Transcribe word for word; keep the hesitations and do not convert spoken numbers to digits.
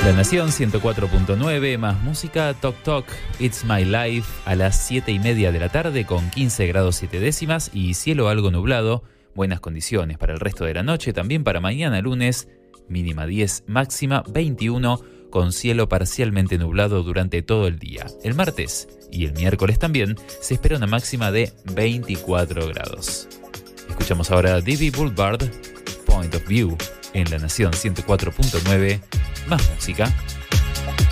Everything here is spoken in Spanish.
La Nación ciento cuatro punto nueve, más música, Toc Toc, It's My Life, a las siete y media de la tarde con quince grados siete décimas y cielo algo nublado. Buenas condiciones para el resto de la noche, también para mañana lunes, mínima diez, máxima veintiuno, con cielo parcialmente nublado durante todo el día. El martes y el miércoles también se espera una máxima de veinticuatro grados. Escuchamos ahora D B Boulevard, Point of View, en La Nación ciento cuatro punto nueve, más música.